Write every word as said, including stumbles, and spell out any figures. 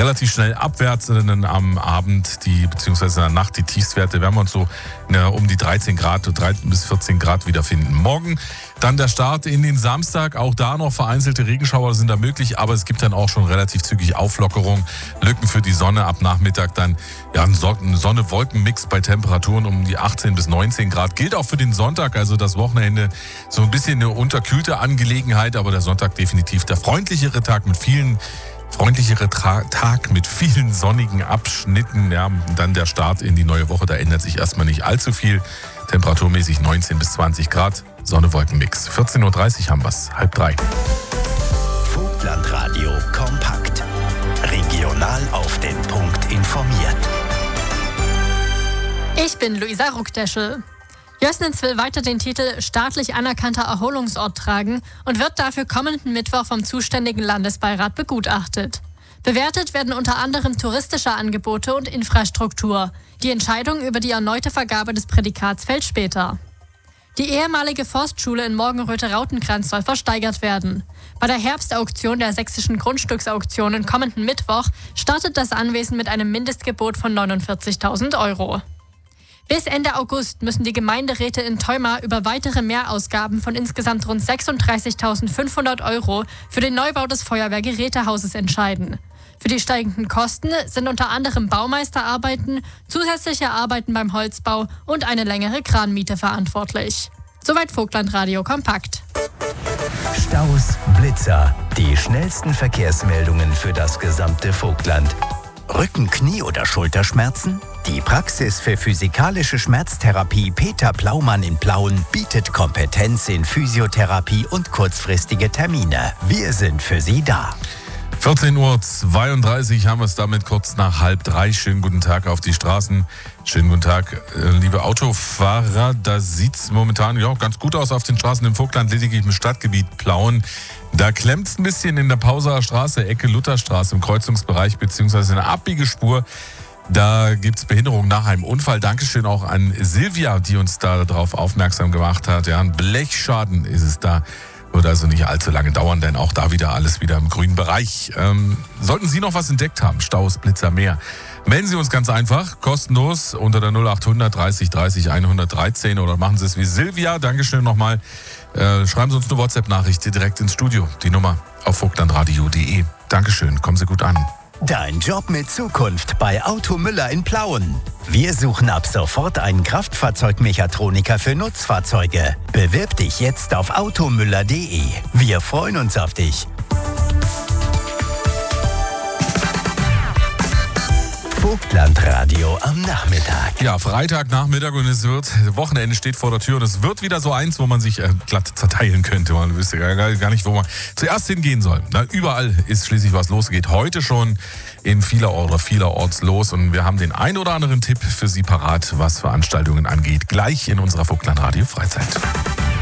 relativ schnell abwärts. Dann am Abend, die beziehungsweise in der Nacht, die Tiefstwerte werden wir uns so ne, um die dreizehn Grad, dreizehn bis vierzehn Grad wiederfinden. Morgen dann der Start in den Samstag. Auch da noch vereinzelte Regenschauer sind da möglich, aber es gibt dann auch schon relativ zügig Auflockerung. Lücken für die Sonne ab Nachmittag dann ja, ein Sonne-Wolken-Mix bei Temperaturen um die achtzehn bis neunzehn Grad. Gilt auch für den Sonntag, also das Wochenende so ein bisschen eine unterkühlte Angelegenheit, aber der Sonntag definitiv der freundlichere Tag mit vielen freundlichere Tra- Tag mit vielen sonnigen Abschnitten. Ja, dann der Start in die neue Woche, da ändert sich erstmal nicht allzu viel. Temperaturmäßig neunzehn bis zwanzig Grad, Sonne-Wolken-Mix. vierzehn Uhr dreißig haben wir's, halb drei. Vogtlandradio kompakt. Regional auf den Punkt informiert. Ich bin Luisa Ruckdeschel. Jößnitz will weiter den Titel staatlich anerkannter Erholungsort tragen und wird dafür kommenden Mittwoch vom zuständigen Landesbeirat begutachtet. Bewertet werden unter anderem touristische Angebote und Infrastruktur. Die Entscheidung über die erneute Vergabe des Prädikats fällt später. Die ehemalige Forstschule in Morgenröte-Rautenkranz soll versteigert werden. Bei der Herbstauktion der sächsischen Grundstücksauktionen kommenden Mittwoch startet das Anwesen mit einem Mindestgebot von neunundvierzigtausend Euro. Bis Ende August müssen die Gemeinderäte in Theuma über weitere Mehrausgaben von insgesamt rund sechsunddreißigtausendfünfhundert Euro für den Neubau des Feuerwehrgerätehauses entscheiden. Für die steigenden Kosten sind unter anderem Baumeisterarbeiten, zusätzliche Arbeiten beim Holzbau und eine längere Kranmiete verantwortlich. Soweit Vogtlandradio kompakt. Staus, Blitzer, die schnellsten Verkehrsmeldungen für das gesamte Vogtland. Rücken-, Knie- oder Schulterschmerzen? Die Praxis für physikalische Schmerztherapie Peter Plaumann in Plauen bietet Kompetenz in Physiotherapie und kurzfristige Termine. Wir sind für Sie da. vierzehn Uhr zweiunddreißig haben wir es damit kurz nach halb drei. Schönen guten Tag auf die Straßen. Schönen guten Tag, liebe Autofahrer. Da sieht es momentan ja ganz gut aus auf den Straßen im Vogtland, lediglich im Stadtgebiet Plauen. Da klemmt es ein bisschen in der Pausaer Straße, Ecke Lutherstraße im Kreuzungsbereich beziehungsweise eine Abbiegespur. Da gibt es Behinderung nach einem Unfall. Dankeschön auch an Silvia, die uns da darauf aufmerksam gemacht hat. Ja, ein Blechschaden ist es da. Wird also nicht allzu lange dauern, denn auch da wieder alles wieder im grünen Bereich. Ähm, sollten Sie noch was entdeckt haben, Staus, Blitzer, mehr, melden Sie uns ganz einfach, kostenlos unter der null acht hundert dreißig dreißig hundertdreizehn oder machen Sie es wie Silvia. Dankeschön nochmal. Äh, schreiben Sie uns eine WhatsApp-Nachricht direkt ins Studio. Die Nummer auf vogtlandradio punkt de. Dankeschön, kommen Sie gut an. Dein Job mit Zukunft bei Auto Müller in Plauen. Wir suchen ab sofort einen Kraftfahrzeugmechatroniker für Nutzfahrzeuge. Bewirb dich jetzt auf automüller punkt de. Wir freuen uns auf dich. Vogtlandradio am Nachmittag. Ja, Freitagnachmittag und es wird, Wochenende steht vor der Tür und es wird wieder so eins, wo man sich äh, glatt zerteilen könnte. Man wüsste gar, gar nicht, wo man zuerst hingehen soll. Na, überall ist schließlich was los. Geht heute schon in vieler oder vielerorts los und wir haben den ein oder anderen Tipp für Sie parat, was Veranstaltungen angeht. Gleich in unserer Vogtlandradio Freizeit.